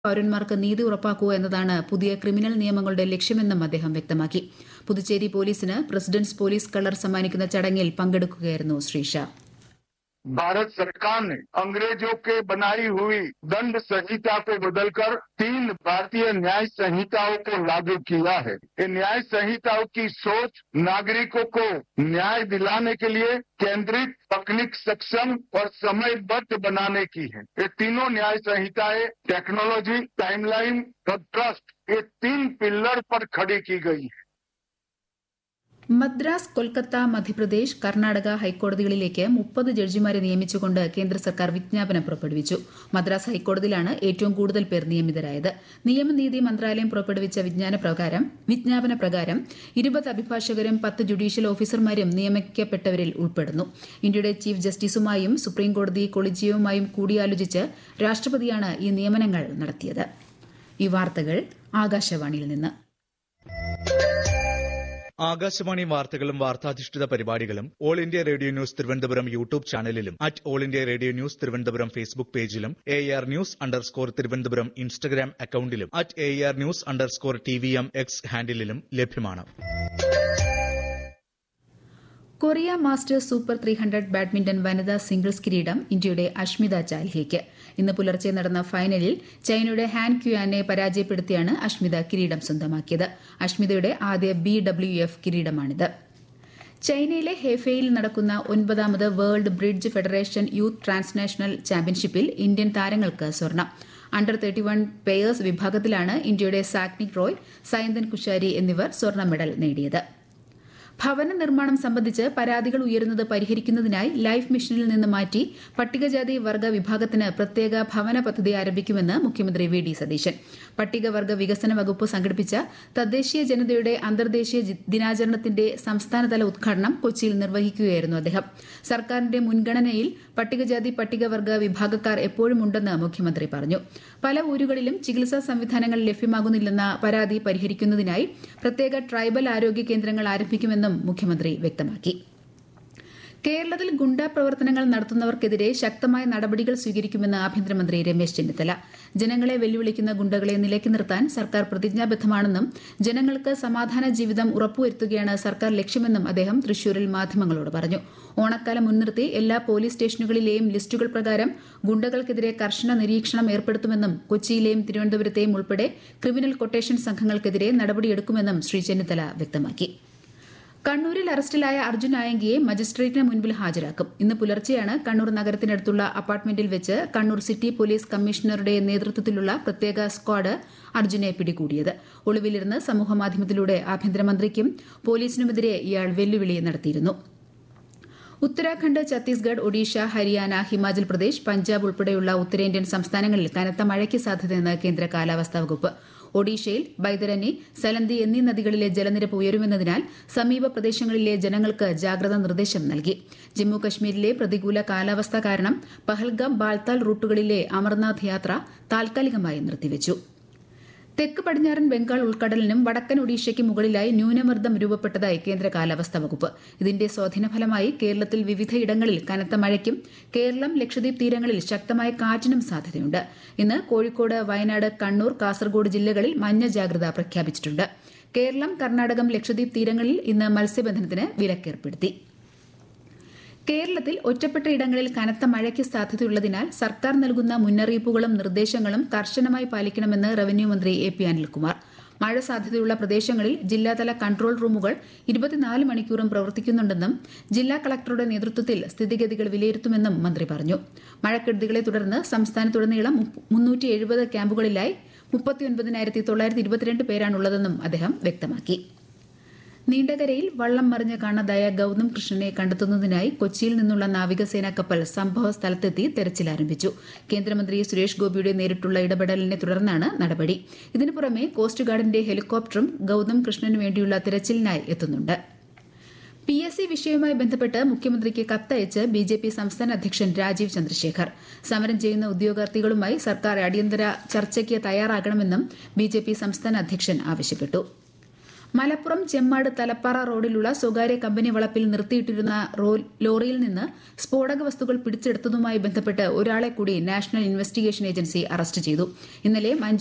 പൌരന്മാർക്ക് നീതി ഉറപ്പാക്കുക എന്നതാണ് പുതിയ ക്രിമിനൽ നിയമങ്ങളുടെ ലക്ഷ്യമെന്നും അദ്ദേഹം വ്യക്തമാക്കി. പുതുച്ചേരി പോലീസിന് പ്രസിഡന്റ്സ് പോലീസ് കളർ സമ്മാനിക്കുന്ന ചടങ്ങിൽ പങ്കെടുക്കുകയായിരുന്നു ശ്രീ ഷാ. भारत सरकार ने अंग्रेजों के बनाई हुई दंड संहिता को बदलकर 3 भारतीय न्याय संहिताओं को लागू किया है। इन न्याय संहिताओं की सोच नागरिकों को न्याय दिलाने के लिए केंद्रित, तकनीक सक्षम और समयबद्ध बनाने की है। ये तीनों न्याय संहिताएं टेक्नोलॉजी, टाइमलाइन और ट्रस्ट, ये 3 पिलर पर खड़ी की गई है. മദ്രാസ്, കൊൽക്കത്ത, മധ്യപ്രദേശ്, കർണാടക ഹൈക്കോടതികളിലേക്ക് 30 ജഡ്ജിമാരെ നിയമിച്ചുകൊണ്ട് കേന്ദ്ര സർക്കാർ വിജ്ഞാപനം പുറപ്പെടുവിച്ചു. മദ്രാസ് ഹൈക്കോടതിയിലാണ് ഏറ്റവും കൂടുതൽ പേർ നിയമിതരായത്. നിയമനീതി മന്ത്രാലയം പുറപ്പെടുവിച്ച വിജ്ഞാപന പ്രകാരം 20 അഭിഭാഷകരും 10 ജുഡീഷ്യൽ ഓഫീസർമാരും നിയമിക്കപ്പെട്ടവരിൽ ഉൾപ്പെടുന്നു. ഇന്ത്യയുടെ ചീഫ് ജസ്റ്റിസുമായും സുപ്രീംകോടതി കൊളീജിയവുമായും കൂടിയാലോചിച്ച് രാഷ്ട്രപതിയാണ് ഈ നിയമനങ്ങൾ നടത്തിയത്. ഈ വാർത്തകൾ ആകാശവാണിയിൽ നിന്ന്. ആകാശവാണി വാർത്തകളും വാർത്താധിഷ്ഠിത പരിപാടികളും all India radio news Thiruvananthapuram YouTube ചാനലിലും all India radio news Thiruvananthapuram Facebook പേജിലും AR News_ തിരുവനന്തപുരം ഇൻസ്റ്റഗ്രാം അക്കൌണ്ടിലും AR News_TVM X ഹാൻഡിലും ലഭ്യമാണ്. കൊറിയ മാസ്റ്റേഴ്സ് സൂപ്പർ 300 ബാഡ്മിന്റൺ വനിതാ സിംഗിൾസ് കിരീടം ഇന്ത്യയുടെ അഷ്മിത ചാലിഹയ്ക്ക്. ഇന്ന് പുലർച്ചെ നടന്ന ഫൈനലിൽ ചൈനയുടെ ഹാൻ ക്യുയാനെ പരാജയപ്പെടുത്തിയാണ് അഷ്മിത കിരീടം സ്വന്തമാക്കിയത്. അഷ്മിതയുടെ ആദ്യ BWF കിരീടമാണിത്. ചൈനയിലെ ഹെഫെയിൽ നടക്കുന്ന 9ാമത് world bridge federation youth transnational ചാമ്പ്യൻഷിപ്പിൽ ഇന്ത്യൻ താരങ്ങൾക്ക് സ്വർണം. അണ്ടർ 31 പേയേഴ്സ് വിഭാഗത്തിലാണ് ഇന്ത്യയുടെ സാക്നിക് റോയ്, സയന്തൻ കുശാരി എന്നിവർ സ്വർണ്ണ മെഡൽ നേടിയത്. ഭവന നിർമ്മാണം സംബന്ധിച്ച് പരാതികൾ ഉയരുന്നത് പരിഹരിക്കുന്നതിനായി ലൈഫ് മിഷനിൽ നിന്ന് മാറ്റി പട്ടികജാതി വർഗ വിഭാഗത്തിന് പ്രത്യേക ഭവന പദ്ധതി ആരംഭിക്കുമെന്ന് മുഖ്യമന്ത്രി വി ഡി സതീശൻ. പട്ടികവർഗ വികസന വകുപ്പ് സംഘടിപ്പിച്ച തദ്ദേശീയ ജനതയുടെ അന്തർദേശീയ ദിനാചരണത്തിന്റെ സംസ്ഥാനതല ഉദ്ഘാടനം കൊച്ചിയിൽ നിർവഹിക്കുകയായിരുന്നു അദ്ദേഹം. സർക്കാരിന്റെ മുൻഗണനയിൽ പട്ടികജാതി പട്ടികവർഗ വിഭാഗക്കാർ എപ്പോഴും ഉണ്ടെന്ന് മുഖ്യമന്ത്രി പറഞ്ഞു. പല ഊരുകളിലും ചികിത്സാ സംവിധാനങ്ങൾ ലഭ്യമാകുന്നില്ലെന്ന പരാതി പരിഹരിക്കുന്നതിനായി പ്രത്യേക ട്രൈബൽ ആരോഗ്യ കേന്ദ്രങ്ങൾ ആരംഭിക്കുമെന്നും മുഖ്യമന്ത്രി വ്യക്തമാക്കി. കേരളത്തിൽ ഗുണ്ടാ പ്രവർത്തനങ്ങൾ നടത്തുന്നവർക്കെതിരെ ശക്തമായ നടപടികൾ സ്വീകരിക്കുമെന്ന് ആഭ്യന്തരമന്ത്രി രമേശ് ചെന്നിത്തല. ജനങ്ങളെ വെല്ലുവിളിക്കുന്ന ഗുണ്ടകളെ നിലയ്ക്ക് നിർത്താൻ സർക്കാർ പ്രതിജ്ഞാബദ്ധമാണെന്നും ജനങ്ങൾക്ക് സമാധാന ജീവിതം ഉറപ്പുവരുത്തുകയാണ് സർക്കാർ ലക്ഷ്യമെന്നും അദ്ദേഹം തൃശൂരിൽ മാധ്യമങ്ങളോട് പറഞ്ഞു. ഓണക്കാലം മുൻനിർത്തി എല്ലാ പോലീസ് സ്റ്റേഷനുകളിലെയും ലിസ്റ്റുകൾ പ്രകാരം ഗുണ്ടകൾക്കെതിരെ കർശന നിരീക്ഷണം ഏർപ്പെടുത്തുമെന്നും കൊച്ചിയിലെയും തിരുവനന്തപുരത്തെയും ഉൾപ്പെടെ ക്രിമിനൽ കൊട്ടേഷൻ സംഘങ്ങൾക്കെതിരെ നടപടിയെടുക്കുമെന്നും ശ്രീ ചെന്നിത്തല വ്യക്തമാക്കി. കണ്ണൂരിൽ അറസ്റ്റിലായ അർജുൻ ആയങ്കിയെ മജിസ്ട്രേറ്റിന് മുൻപിൽ ഹാജരാക്കും. ഇന്ന് പുലർച്ചെയാണ് കണ്ണൂർ നഗരത്തിനടുത്തുള്ള അപ്പാർട്ട്മെന്റിൽ വെച്ച് കണ്ണൂർ സിറ്റി പോലീസ് കമ്മീഷണറുടെ നേതൃത്വത്തിലുള്ള പ്രത്യേക സ്ക്വാഡ് അർജുനെ പിടികൂടിയത്. ഒളിവിലിരുന്ന് സമൂഹമാധ്യമത്തിലൂടെ ആഭ്യന്തരമന്ത്രിക്കും പോലീസിനുമെതിരെ ഇയാൾ വെല്ലുവിളി നടത്തിയിരുന്നു. ഉത്തരാഖണ്ഡ്, ഛത്തീസ്ഗഡ്, ഒഡീഷ, ഹരിയാന, ഹിമാചൽ പ്രദേശ്, പഞ്ചാബ് ഉൾപ്പെടെയുള്ള ഉത്തരേന്ത്യൻ സംസ്ഥാനങ്ങളിൽ കനത്ത മഴയ്ക്ക് സാധ്യതയെന്ന് കേന്ദ്ര കാലാവസ്ഥാ വകുപ്പ്. ഒഡീഷയിൽ ബൈതരണി, സലന്തി എന്നീ നദികളിലെ ജലനിരപ്പ് ഉയരുമെന്നതിനാൽ സമീപ പ്രദേശങ്ങളിലെ ജനങ്ങൾക്ക് ജാഗ്രതാ നിർദ്ദേശം നൽകി. ജമ്മു കശ്മീരിലെ പ്രതികൂല കാലാവസ്ഥ കാരണം പഹൽഗാം, ബാൽതാൽ റൂട്ടുകളിലെ അമർനാഥ് യാത്ര താൽക്കാലികമായി നിർത്തിവച്ചു. തെക്ക് പടിഞ്ഞാറൻ ബംഗാൾ ഉൾക്കടലിനും വടക്കൻ ഒഡീഷയ്ക്ക് മുകളിലായി ന്യൂനമർദ്ദം രൂപപ്പെട്ടതായി കേന്ദ്ര കാലാവസ്ഥാ വകുപ്പ്. ഇതിന്റെ സ്വാധീനഫലമായി കേരളത്തിൽ വിവിധയിടങ്ങളിൽ കനത്ത മഴയ്ക്കും കേരളം, ലക്ഷദ്വീപ് തീരങ്ങളിൽ ശക്തമായ കാറ്റിനും സാധ്യതയുണ്ട്. ഇന്ന് കോഴിക്കോട്, വയനാട്, കണ്ണൂർ, കാസർഗോഡ് ജില്ലകളിൽ മഞ്ഞ ജാഗ്രത പ്രഖ്യാപിച്ചിട്ടുണ്ട്. കേരളം, കർണാടകം, ലക്ഷദ്വീപ് തീരങ്ങളിൽ ഇന്ന് മത്സ്യബന്ധനത്തിന് വിലക്കേർപ്പെടുത്തി. കേരളത്തിൽ ഒറ്റപ്പെട്ട ഇടങ്ങളിൽ കനത്ത മഴയ്ക്ക് സാധ്യതയുള്ളതിനാൽ സർക്കാർ നൽകുന്ന മുന്നറിയിപ്പുകളും നിർദ്ദേശങ്ങളും കർശനമായി പാലിക്കണമെന്ന് റവന്യൂ മന്ത്രി എ പി അനിൽകുമാർ. മഴ സാധ്യതയുള്ള പ്രദേശങ്ങളിൽ ജില്ലാതല കൺട്രോൾ റൂമുകൾ 24 മണിക്കൂറും പ്രവർത്തിക്കുന്നുണ്ടെന്നും ജില്ലാ കളക്ടറുടെ നേതൃത്വത്തിൽ സ്ഥിതിഗതികൾ വിലയിരുത്തുമെന്നും മന്ത്രി പറഞ്ഞു. മഴക്കെടുതികളെ തുടർന്ന് സംസ്ഥാനത്തുടനീളം 370 ക്യാമ്പുകളിലായി 39,922 പേരാണുള്ളതെന്നും അദ്ദേഹം വ്യക്തമാക്കി. നീണ്ടകരയിൽ വള്ളം മറിഞ്ഞ് കാണാതായ ഗൌതം കൃഷ്ണനെ കണ്ടെത്തുന്നതിനായി കൊച്ചിയിൽ നിന്നുള്ള നാവികസേനാ കപ്പൽ സംഭവ സ്ഥലത്തെത്തി തെരച്ചിൽ ആരംഭിച്ചു. കേന്ദ്രമന്ത്രി സുരേഷ് ഗോപിയുടെ നേരിട്ടുള്ള ഇടപെടലിനെ തുടർന്നാണ് നടപടി. ഇതിനു പുറമെ കോസ്റ്റ് ഗാർഡിന്റെ ഹെലികോപ്റ്ററും ഗൌതം കൃഷ്ണന് വേണ്ടിയുള്ള തെരച്ചിലിനായി എത്തുന്നുണ്ട്. PSC വിഷയവുമായി ബന്ധപ്പെട്ട് മുഖ്യമന്ത്രിക്ക് കത്തയച്ച് BJP സംസ്ഥാന അധ്യക്ഷൻ രാജീവ് ചന്ദ്രശേഖർ. സമരം ചെയ്യുന്ന ഉദ്യോഗാർത്ഥികളുമായി സർക്കാർ അടിയന്തര ചർച്ചയ്ക്ക് തയ്യാറാകണമെന്നും BJP സംസ്ഥാന അധ്യക്ഷൻ ആവശ്യപ്പെട്ടു. മലപ്പുറം ചെമ്മാട് തലപ്പാറ റോഡിലുള്ള സ്വകാര്യ കമ്പനി വളപ്പിൽ നിർത്തിയിട്ടിരുന്ന ലോറിയിൽ നിന്ന് സ്ഫോടക വസ്തുക്കൾ പിടിച്ചെടുത്തതുമായി ബന്ധപ്പെട്ട് ഒരാളെ കൂടി നാഷണൽ ഇൻവെസ്റ്റിഗേഷൻ ഏജൻസി അറസ്റ്റ് ചെയ്തു. ഇന്നലെ